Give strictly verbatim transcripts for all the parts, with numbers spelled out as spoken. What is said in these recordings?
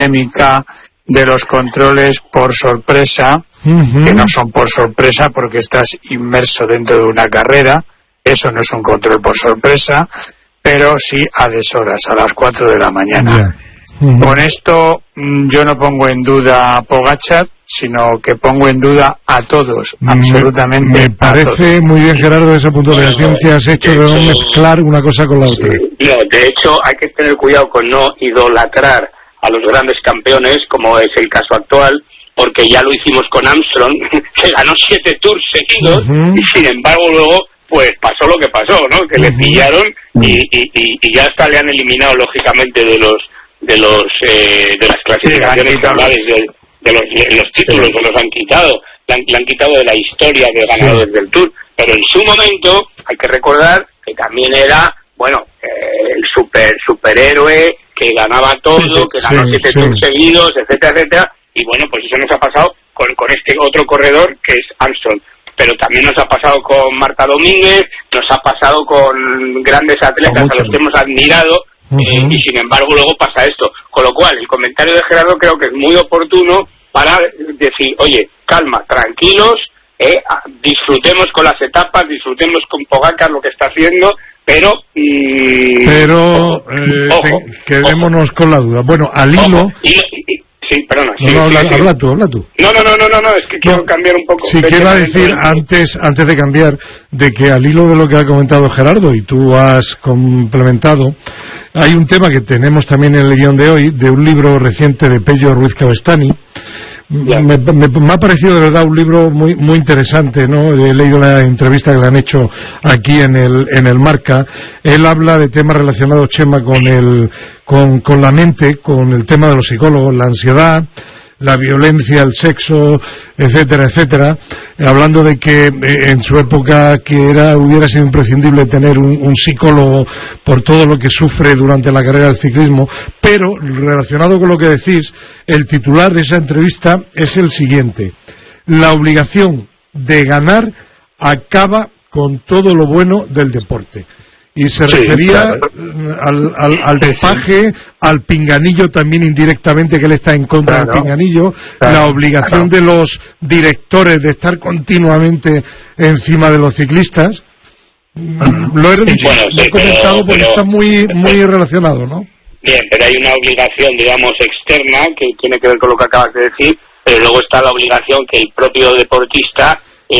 polémica de los controles por sorpresa, uh-huh. que no son por sorpresa porque estás inmerso dentro de una carrera, eso no es un control por sorpresa, pero sí a deshoras, a las cuatro de la mañana. Yeah. Uh-huh. Con esto yo no pongo en duda a Pogačar, sino que pongo en duda a todos, me, absolutamente me parece a todos. Muy bien, Gerardo, esa puntualización que has hecho de, de no mezclar una cosa con la otra. No, de hecho hay que tener cuidado con no idolatrar a los grandes campeones, como es el caso actual, porque ya lo hicimos con Armstrong, que ganó siete tours seguidos, uh-huh. y sin embargo luego pues pasó lo que pasó, ¿no? Que uh-huh. le pillaron y, y, y, y ya hasta le han eliminado lógicamente de los de los eh, de las clasificaciones globales de, de los, de los títulos, sí. se los han quitado, le han, le han quitado de la historia de ganadores sí. del Tour, pero en su momento hay que recordar que también era, bueno, eh, el super superhéroe que ganaba todo, sí, que ganó sí, siete sí. tours seguidos, etcétera, etcétera, y bueno, pues eso nos ha pasado con, con este otro corredor que es Armstrong, pero también nos ha pasado con Marta Domínguez, nos ha pasado con grandes atletas a los que hemos admirado, uh-huh. eh, y sin embargo luego pasa esto, con lo cual el comentario de Gerardo creo que es muy oportuno para decir, oye, calma, tranquilos, eh, disfrutemos con las etapas, disfrutemos con Pogačar lo que está haciendo, pero mmm, pero ojo, eh, ojo, quedémonos ojo. con la duda. Bueno, al hilo y, y, sí, perdona, no, sí, no, sí, habla, sí. habla tú, habla tú. No, no, no, no, no, no es que quiero no, cambiar un poco. Sí, quiero decir antes, antes de cambiar, de que al hilo de lo que ha comentado Gerardo y tú has complementado, hay un tema que tenemos también en el guión de hoy, de un libro reciente de Pello Ruiz Cabestany. Me, me, me ha parecido de verdad un libro muy muy interesante, ¿no? He leído la entrevista que le han hecho aquí en el en el Marca. Él habla de temas relacionados, Chema, con el con con la mente, con el tema de los psicólogos, la ansiedad, la violencia, el sexo, etcétera, etcétera, hablando de que eh, en su época que era hubiera sido imprescindible tener un, un psicólogo por todo lo que sufre durante la carrera del ciclismo, pero relacionado con lo que decís, el titular de esa entrevista es el siguiente: la obligación de ganar acaba con todo lo bueno del deporte. Y se sí, refería claro. al, al, al dopaje, sí. al pinganillo también indirectamente, que él está en contra claro. del pinganillo, claro. la obligación claro. de los directores de estar continuamente encima de los ciclistas. Lo he, sí, dicho, bueno, lo he sí, comentado pero, porque pero, está muy muy relacionado, ¿no? Bien, pero hay una obligación, digamos, externa que tiene que ver con lo que acabas de decir, pero luego está la obligación que el propio deportista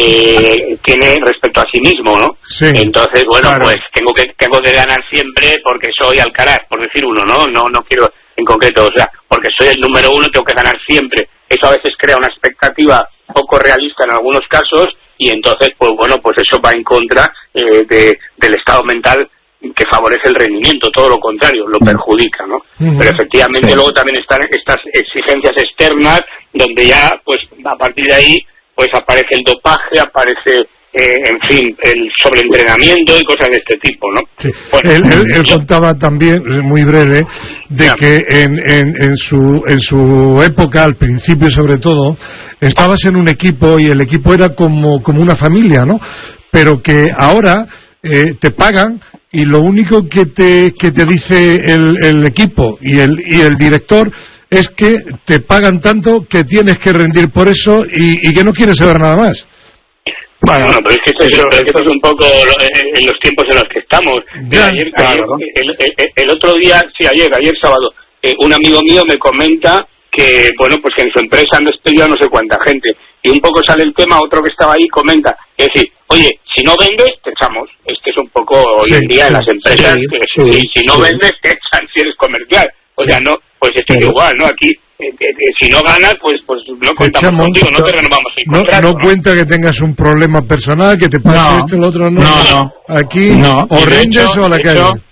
Eh, tiene respecto a sí mismo, ¿no? Sí, entonces, bueno, claro. pues tengo que tengo que ganar siempre porque soy Alcaraz, por decir uno, ¿no? No no quiero en concreto, o sea, porque soy el número uno, tengo que ganar siempre. Eso a veces crea una expectativa poco realista en algunos casos y entonces, pues bueno, pues eso va en contra eh, de, del estado mental que favorece el rendimiento, todo lo contrario, lo perjudica, ¿no? Uh-huh. Pero efectivamente sí. luego también están estas exigencias externas donde ya, pues a partir de ahí pues aparece el dopaje, aparece, eh, en fin, el sobreentrenamiento y cosas de este tipo, ¿no? Sí. Bueno, él, él, él contaba también, muy breve, de ya. que en, en, en, su, en su época, al principio sobre todo, estabas en un equipo y el equipo era como, como una familia, ¿no? Pero que ahora eh, te pagan y lo único que te, que te dice el, el equipo y el, y el director es que te pagan tanto que tienes que rendir por eso y, y que no quieres saber nada más. Bueno, no, pero es que esto, eso, es, esto es un poco en los tiempos en los que estamos. Ya, ayer, claro. ayer, el, el, el otro día, sí, ayer, ayer sábado, eh, un amigo mío me comenta que, bueno, pues que en su empresa han despedido a no sé cuánta gente. Y un poco sale el tema, otro que estaba ahí comenta, es decir, oye, si no vendes, te echamos. Este es un poco hoy sí, en día sí, en las empresas, sí, que, sí, si, si no sí. vendes, te echan si eres comercial. O sea, no, pues esto es igual, ¿no? Aquí, eh, eh, si no ganas, pues pues no contamos echamos, contigo, no te renovamos el contrato. No, no cuenta que tengas un problema personal, que te pase no, esto, el otro, no. No, no. Aquí, no. o rendes o a la de calle. Hecho,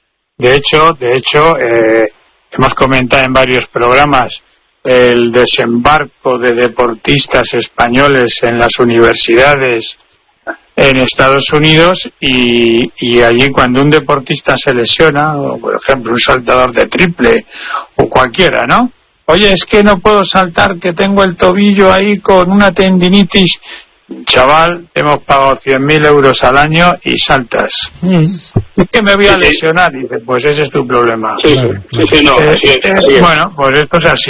de hecho, de hecho, eh, hemos comentado en varios programas el desembarco de deportistas españoles en las universidades en Estados Unidos y, y allí cuando un deportista se lesiona, o por ejemplo un saltador de triple o cualquiera, ¿no? Oye, es que no puedo saltar, que tengo el tobillo ahí con una tendinitis chaval, te hemos pagado cien mil euros al año y saltas. Mm. Es que me voy a lesionar. Dice, pues ese es tu problema. Sí, sí, sí, no, eh, así es, así eh, es. Bueno, pues esto es así.